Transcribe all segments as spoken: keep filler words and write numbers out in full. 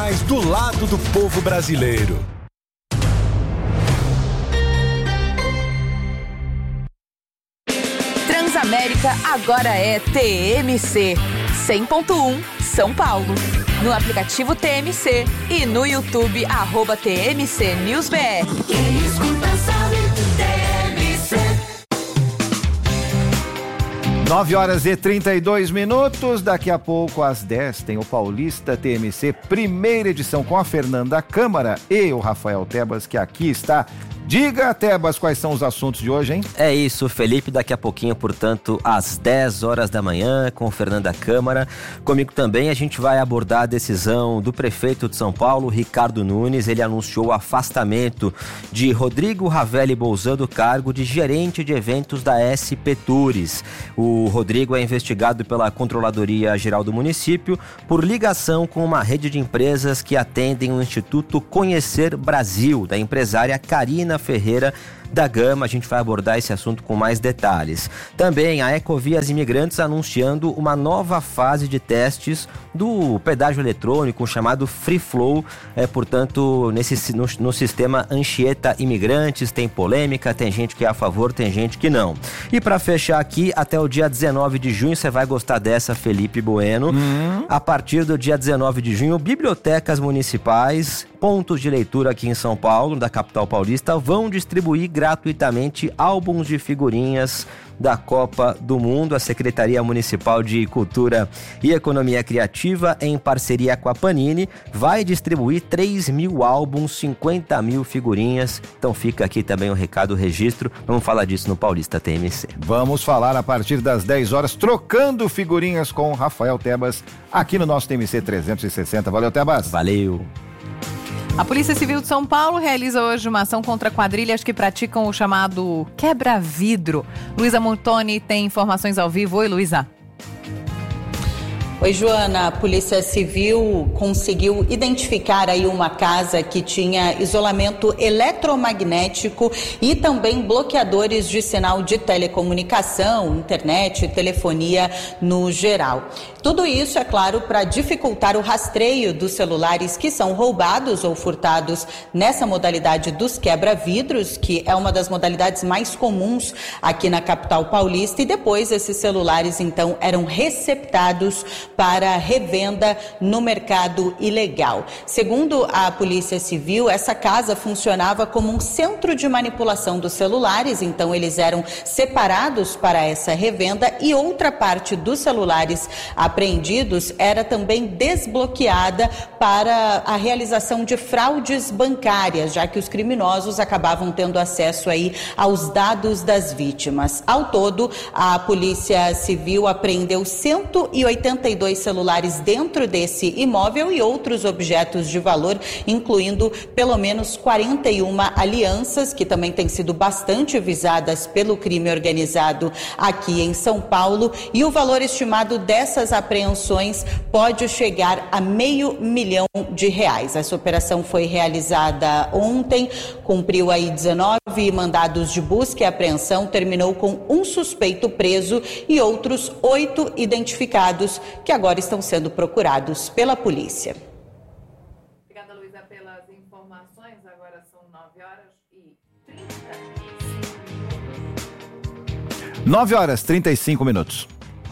mais do lado do povo brasileiro. Transamérica agora é T M C cem ponto um São Paulo. No aplicativo T M C e no YouTube, arroba T M C News B R. Quem escuta sabe, T M C. nove horas e trinta e dois minutos, daqui a pouco às dez tem o Paulista T M C, primeira edição com a Fernanda Câmara e o Rafael Tebas, que aqui está. Diga, Tebas, quais são os assuntos de hoje, hein? É isso, Felipe, daqui a pouquinho, portanto, às dez horas da manhã, com Fernanda Câmara. Comigo também a gente vai abordar a decisão do prefeito de São Paulo, Ricardo Nunes. Ele anunciou o afastamento de Rodrigo Ravelli Bolzan do cargo de gerente de eventos da S P Tours. O Rodrigo é investigado pela Controladoria Geral do município por ligação com uma rede de empresas que atendem o Instituto Conhecer Brasil, da empresária Karina Ferreira da Gama. A gente vai abordar esse assunto com mais detalhes. Também a Ecovias Imigrantes anunciando uma nova fase de testes do pedágio eletrônico chamado Free Flow, é, portanto, nesse, no, no sistema Anchieta Imigrantes. Tem polêmica, tem gente que é a favor, tem gente que não. E para fechar aqui, até o dia dezenove de junho, você vai gostar dessa, Felipe Bueno. Hum. A partir do dia dezenove de junho, bibliotecas municipais, pontos de leitura aqui em São Paulo, da capital paulista, vão distribuir gratuitamente álbuns de figurinhas da Copa do Mundo. A Secretaria Municipal de Cultura e Economia Criativa, em parceria com a Panini, vai distribuir três mil álbuns, cinquenta mil figurinhas. Então fica aqui também o recado, o registro. Vamos falar disso no Paulista T M C. Vamos falar a partir das dez horas, trocando figurinhas com Rafael Tebas, aqui no nosso T M C trezentos e sessenta. Valeu, Tebas. Valeu. A Polícia Civil de São Paulo realiza hoje uma ação contra quadrilhas que praticam o chamado quebra-vidro. Luísa Montoni tem informações ao vivo. Oi, Luísa. Oi, Joana. A Polícia Civil conseguiu identificar aí uma casa que tinha isolamento eletromagnético e também bloqueadores de sinal de telecomunicação, internet, telefonia no geral. Tudo isso, é claro, para dificultar o rastreio dos celulares que são roubados ou furtados nessa modalidade dos quebra-vidros, que é uma das modalidades mais comuns aqui na capital paulista, e depois esses celulares, então, eram receptados para revenda no mercado ilegal. Segundo a Polícia Civil, essa casa funcionava como um centro de manipulação dos celulares, então eles eram separados para essa revenda, e outra parte dos celulares apreendidos era também desbloqueada para a realização de fraudes bancárias, já que os criminosos acabavam tendo acesso aí aos dados das vítimas. Ao todo, a Polícia Civil apreendeu cento e oitenta e dois celulares dentro desse imóvel e outros objetos de valor, incluindo pelo menos quarenta e uma alianças, que também têm sido bastante visadas pelo crime organizado aqui em São Paulo, e o valor estimado dessas apreensões pode chegar a meio milhão de reais. Essa operação foi realizada ontem, cumpriu aí dezenove mandados de busca e apreensão, terminou com um suspeito preso e outros oito identificados que agora estão sendo procurados pela polícia. Obrigada, Luísa, pelas informações. Agora são nove horas e trinta e cinco minutos. nove horas e trinta e cinco minutos.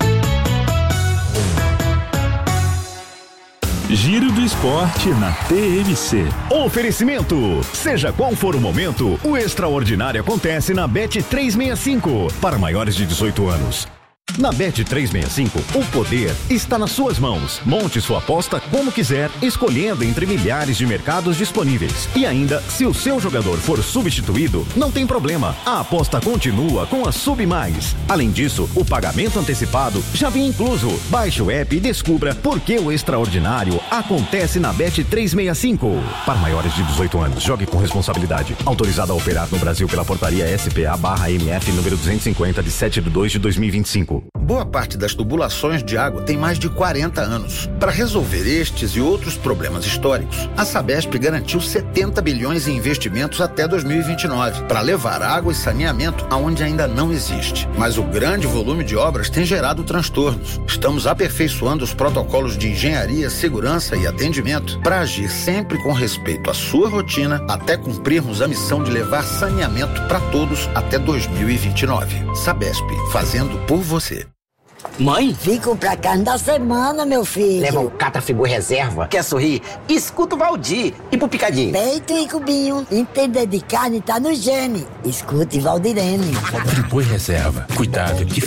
Giro do Esporte na T M C. Oferecimento. Seja qual for o momento, o extraordinário acontece na Bet trezentos e sessenta e cinco. Para maiores de dezoito anos. Na Bet trezentos e sessenta e cinco, o poder está nas suas mãos. Monte sua aposta como quiser, escolhendo entre milhares de mercados disponíveis. E ainda, se o seu jogador for substituído, não tem problema. A aposta continua com a Sub Mais. Além disso, o pagamento antecipado já vem incluso. Baixe o app e descubra por que o extraordinário acontece na Bet trezentos e sessenta e cinco. Para maiores de dezoito anos, jogue com responsabilidade. Autorizado a operar no Brasil pela portaria S P A barra M F número duzentos e cinquenta de sete de dois de dois mil e vinte e cinco. Boa parte das tubulações de água tem mais de quarenta anos. Para resolver estes e outros problemas históricos, a Sabesp garantiu setenta bilhões em investimentos até dois mil e vinte e nove, para levar água e saneamento aonde ainda não existe. Mas o grande volume de obras tem gerado transtornos. Estamos aperfeiçoando os protocolos de engenharia, segurança e atendimento para agir sempre com respeito à sua rotina, até cumprirmos a missão de levar saneamento para todos até dois mil e vinte e nove. Sabesp, fazendo por você. Mãe? Vim comprar carne da semana, meu filho. Leva um Catrafigu reserva. Quer sorrir? Escuta o Valdir. E pro picadinho? Peito e cubinho. Entender de carne tá no gene. Escute Valdirene. Boi reserva. Cuidado que